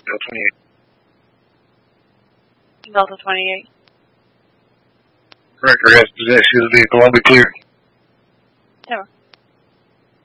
Delta 28. Director has possession of the vehicle. I'll be clear.